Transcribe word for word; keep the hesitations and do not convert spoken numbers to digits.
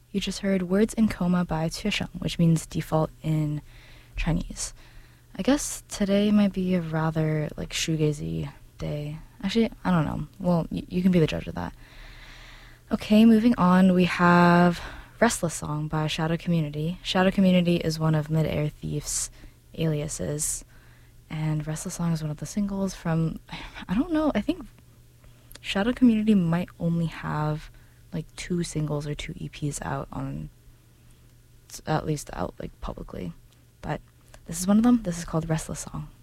You just heard Words in Coma by Tuesheng, which means default in Chinese. I guess today might be a rather like shoegazy day. Actually, I don't know. Well, y- you can be the judge of that. Okay, moving on, we have Restless Song by Shadow Community. Shadow Community is one of Mid-Air Thief's aliases, and Restless Song is one of the singles from, I don't know, I think Shadow Community might only have like two singles or two E Ps out on, at least out like publicly, but this is one of them. This is called Restless Song.